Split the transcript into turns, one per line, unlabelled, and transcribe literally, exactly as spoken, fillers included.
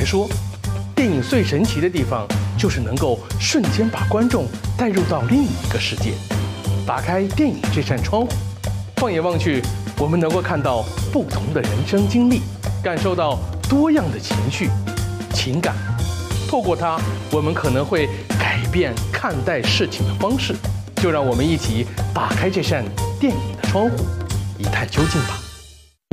说，电影最神奇的地方就是能够瞬间把观众带入到另一个世界。打开电影这扇窗户，放眼望去，我们能够看到不同的人生经历，感受到多样的情绪、情感。透过它，我们可能会改变看待事情的方式。就让我们一起打开这扇电影的窗户，一探究竟吧。